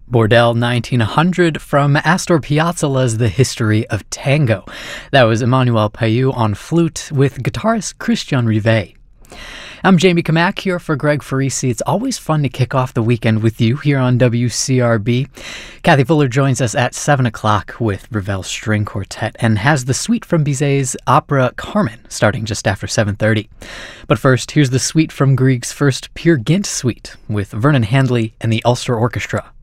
Bordel 1900 from Astor Piazzolla's The History of Tango. That was Emmanuel Payou on flute with guitarist Christian Rivet. I'm Jamie Kamak here for Greg Farisi. It's always fun to kick off the weekend with you here on WCRB. Kathy Fuller joins us at 7 o'clock with Ravel String Quartet and has the suite from Bizet's opera Carmen starting just after 7:30. But first, here's the suite from Grieg's first Peer Gynt suite with Vernon Handley and the Ulster Orchestra.